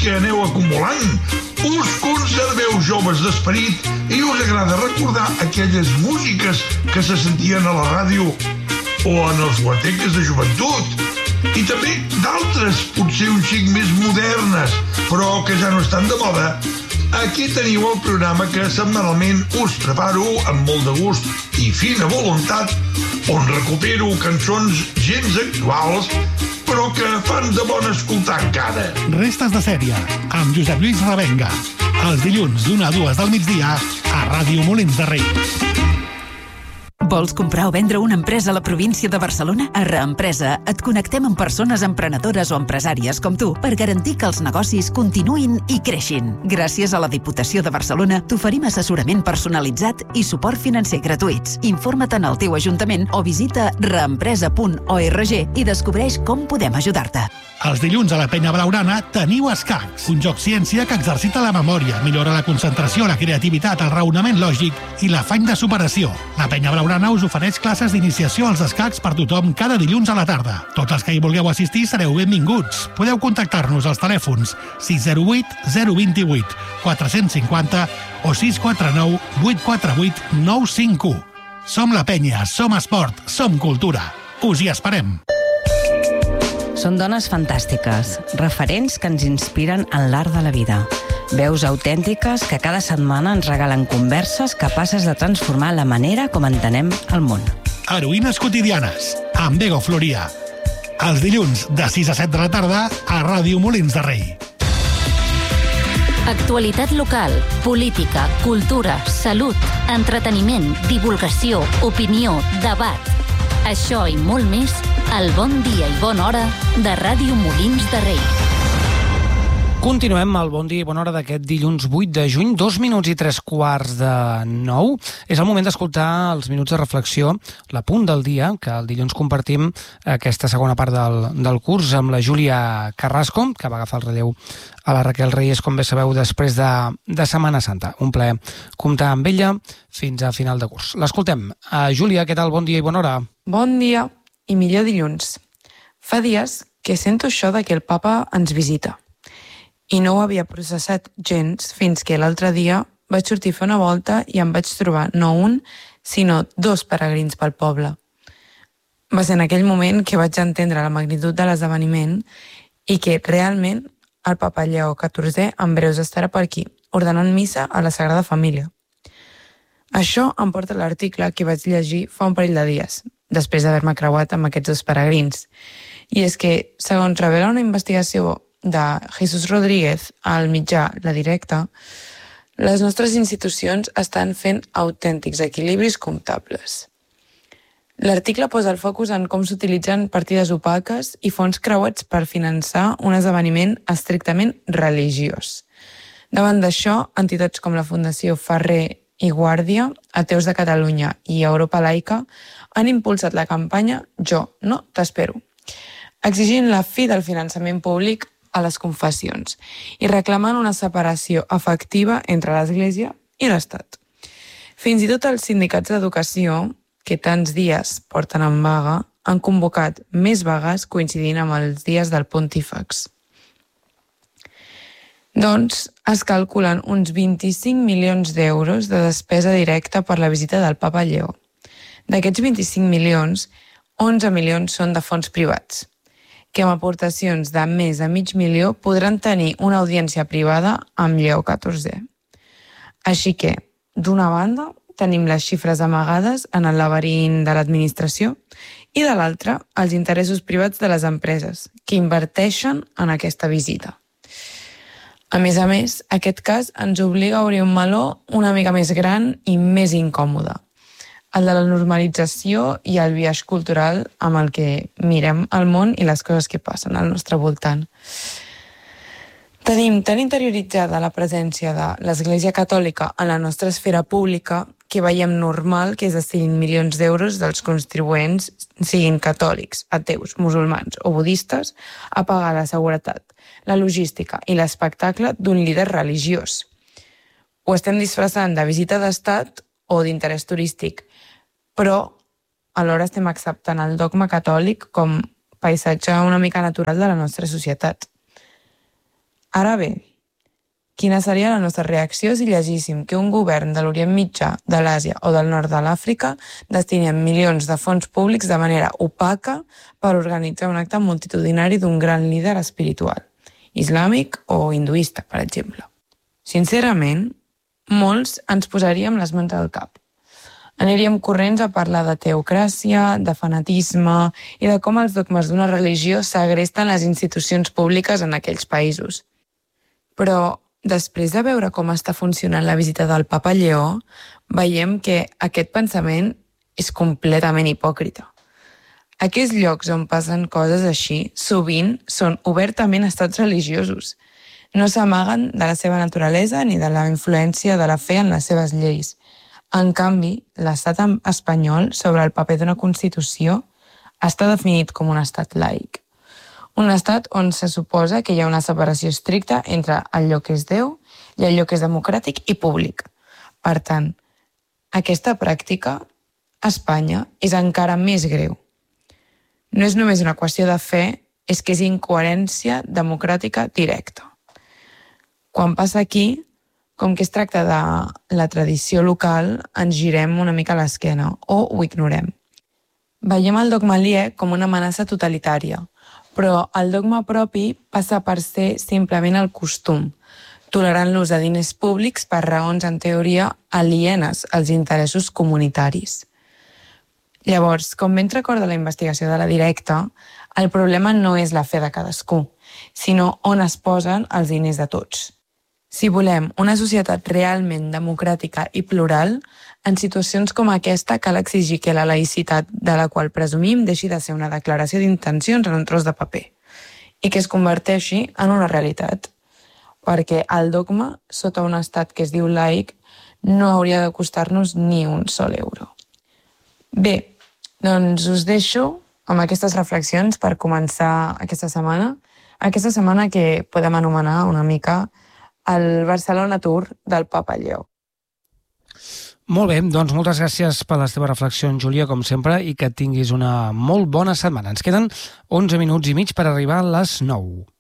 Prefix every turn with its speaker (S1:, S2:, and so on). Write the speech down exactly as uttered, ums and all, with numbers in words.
S1: que aneu acumulant. Us conserveu joves d'esperit i us agrada recordar aquelles músiques que se sentien a la ràdio o en els guateques de joventut. I també d'altres, potser un xic més modernes, però que ja no estan de moda. Aquí teniu el programa que setmanalment us preparo amb molt de gust i fina voluntat, on recupero cançons gens actuals, però que fan de bon escoltar encara.
S2: Restes de sèrie, amb Josep Lluís Ravenga. Els dilluns d'una a dues del migdia a Ràdio Molins de Rei.
S3: Vols comprar o vendre una empresa a la província de Barcelona? A Reempresa et connectem amb persones emprenedores o empresàries com tu per garantir que els negocis continuïn i creixin. Gràcies a la Diputació de Barcelona t'oferim assessorament personalitzat i suport financer gratuïts. Informa't en el teu ajuntament o visita reempresa punt org i descobreix com podem ajudar-te.
S2: Els dilluns a la Penya Blaugrana teniu escacs, un joc ciència que exercita la memòria, millora la concentració, la creativitat, el raonament lògic i l'afany de superació. La Penya Blaugrana us ofereix classes d'iniciació als escacs per tothom cada dilluns a la tarda. Tots els que hi vulgueu assistir sereu benvinguts. Podeu contactar-nos als telèfons sis zero vuit zero dos vuit quatre cinc zero o sis quatre nou vuit quatre vuit nou cinc u. Som la Penya, som esport, som cultura. Us hi esperem.
S4: Són dones fantàstiques, referents que ens inspiren en l'art de la vida. Veus autèntiques que cada setmana ens regalen converses capaces de transformar la manera com entenem el món.
S2: Heroïnes quotidianes, amb Bego Floria. Els dilluns de sis a set de la tarda a Ràdio Molins de Rei.
S5: Actualitat local, política, cultura, salut, entreteniment, divulgació, opinió, debat. Això i molt més al Bon Dia i Bona Hora de Ràdio Molins de Rei.
S6: Continuem al Bon Dia i Bona Hora d'aquest dilluns vuit de juny, dos minuts i tres quarts de nou. És el moment d'escoltar els minuts de reflexió, l'apunt del dia, que el dilluns compartim aquesta segona part del, del curs amb la Júlia Carrasco, que va agafar el relleu a la Raquel Reyes, com bé sabeu, després de, de Setmana Santa. Un plaer comptar amb ella fins a final de curs. L'escoltem. Uh, Júlia, què tal? Bon dia i bona hora.
S7: Bon dia i millor dilluns. Fa dies que sento això de que el papa ens visita. I no ho havia processat gens fins que l'altre dia vaig sortir a fer una volta i em vaig trobar no un, sinó dos peregrins pel poble. Va ser en aquell moment que vaig entendre la magnitud de l'esdeveniment i que realment el papa Lleó catorzè en breus estarà per aquí, ordenant missa a la Sagrada Família. Això em porta a l'article que vaig llegir fa un parell de dies, després d'haver-me creuat amb aquests dos peregrins. I és que, segons revela una investigació de Jesús Rodríguez al mitjà La Directa, les nostres institucions estan fent autèntics equilibris comptables. L'article posa el focus en com s'utilitzen partides opaques i fons creuats per finançar un esdeveniment estrictament religiós. Davant d'això, entitats com la Fundació Ferrer i Guàrdia, Ateus de Catalunya i Europa Laica han impulsat la campanya Jo no t'espero, exigint la fi del finançament públic a les confessions i reclamant una separació efectiva entre l'Església i l'Estat. Fins i tot els sindicats d'educació, que tants dies porten en vaga, han convocat més vagues coincidint amb els dies del Pontífex. Doncs es calculen uns vint-i-cinc milions d'euros de despesa directa per la visita del papa Lleó. D'aquests vint-i-cinc milions, onze milions són de fons privats, que amb aportacions de més de mig milió podran tenir una audiència privada amb Lleó catorzè. Així que, d'una banda, tenim les xifres amagades en el laberint de l'administració i de l'altra, els interessos privats de les empreses que inverteixen en aquesta visita. A més a més, aquest cas ens obliga a obrir un meló una mica més gran i més incòmode, el de la normalització i el biaix cultural amb el que mirem el món i les coses que passen al nostre voltant. Tenim tan interioritzada la presència de l'Església Catòlica en la nostra esfera pública que veiem normal que es destinin milions d'euros dels contribuents, siguin catòlics, ateus, musulmans o budistes, a pagar la seguretat, la logística i l'espectacle d'un líder religiós. Ho estem disfressant de visita d'estat o d'interès turístic, però alhora estem acceptant el dogma catòlic com paisatge una mica natural de la nostra societat. Ara bé, quina seria la nostra reacció si llegíssim que un govern de l'Orient Mitjà, de l'Àsia o del nord de l'Àfrica destinen milions de fons públics de manera opaca per organitzar un acte multitudinari d'un gran líder espiritual, islàmic o hinduista, per exemple? Sincerament, molts ens posaríem les mans al cap. Aniríem corrents a parlar de teocràcia, de fanatisme i de com els dogmes d'una religió segresten les institucions públiques en aquells països. Però, després de veure com està funcionant la visita del papa Lleó, veiem que aquest pensament és completament hipòcrita. Aquests llocs on passen coses així sovint són obertament estats religiosos. No s'amaguen de la seva naturalesa ni de la influència de la fe en les seves lleis. En canvi, l'estat espanyol sobre el paper d'una Constitució està definit com un estat laic. Un estat on se suposa que hi ha una separació estricta entre allò que és Déu i allò que és democràtic i públic. Per tant, aquesta pràctica a Espanya és encara més greu. No és només una qüestió de fe, és que és incoherència democràtica directa. Quan passa aquí, com que es tracta de la tradició local, ens girem una mica a l'esquena o ho ignorem. Veiem el dogma aliè com una amenaça totalitària, però el dogma propi passa per ser simplement el costum, tolerant l'ús de diners públics per raons, en teoria, alienes als interessos comunitaris. Llavors, com ben recorda la investigació de la Directa, el problema no és la fe de cadascú, sinó on es posen els diners de tots. Si volem una societat realment democràtica i plural, en situacions com aquesta cal exigir que la laïcitat de la qual presumim deixi de ser una declaració d'intencions en un tros de paper i que es converteixi en una realitat. Perquè el dogma, sota un estat que es diu laic, no hauria de costar-nos ni un sol euro. Bé, doncs us deixo amb aquestes reflexions per començar aquesta setmana. Aquesta setmana que podem anomenar una mica el Barcelona Tour del papa Lleó.
S6: Molt bé, doncs moltes gràcies per les teves reflexions, Júlia, com sempre, i que tinguis una molt bona setmana. Ens queden onze minuts i mig per arribar a les nou.